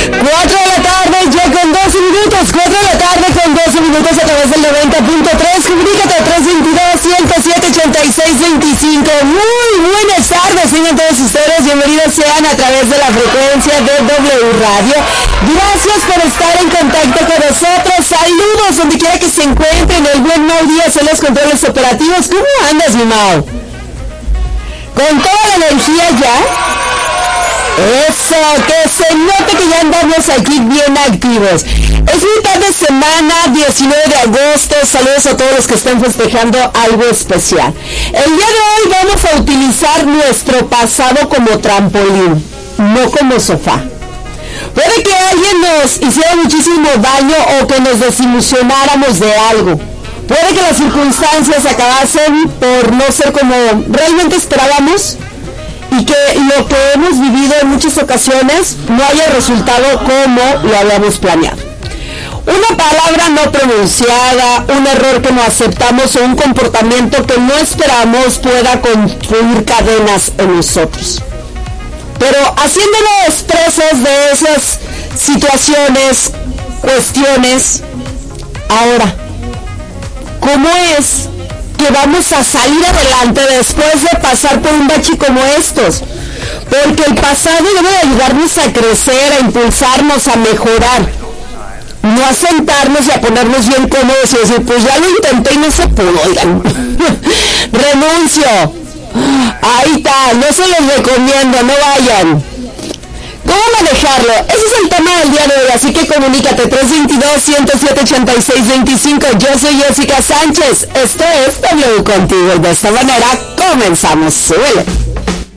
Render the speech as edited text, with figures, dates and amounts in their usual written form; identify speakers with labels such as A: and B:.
A: 4 de la tarde, ya con 12 minutos. 4 de la tarde con 12 minutos a través del 90.3. Comunícate a 322-107-8625. Muy buenas tardes, tengan todos ustedes. Bienvenidos sean a través de la frecuencia de W Radio. Gracias por estar en contacto con nosotros. Saludos donde quiera que se encuentren. El buen Mau Díaz en los controles operativos. ¿Cómo andas, mi Mau? ¿Con toda la energía ya? Eso, que se note que ya andamos aquí bien activos. Es mitad de semana, 19 de agosto. Saludos a todos los que están festejando algo especial. El día de hoy vamos a utilizar nuestro pasado como trampolín, no como sofá. Puede que alguien nos hiciera muchísimo daño o que nos desilusionáramos de algo. Puede que las circunstancias acabasen por no ser como realmente esperábamos y que lo que hemos vivido en muchas ocasiones no haya resultado como lo habíamos planeado. Una palabra no pronunciada, un error que no aceptamos o un comportamiento que no esperamos pueda construir cadenas en nosotros. Pero haciéndonos presos de esas situaciones, cuestiones, ahora, ¿cómo es que vamos a salir adelante después de pasar por un bache como estos? Porque el pasado debe de ayudarnos a crecer, a impulsarnos, a mejorar. No a sentarnos y a ponernos bien cómodos y decir, pues ya lo intenté y no se pudo, oigan. Renuncio. Ahí está, no se los recomiendo, no vayan. ¿Cómo manejarlo? Ese es el tema del día de hoy, así que comunícate 322-107-8625. Yo soy Jessica Sánchez, esto es W Contigo y de esta manera comenzamos. Súbele.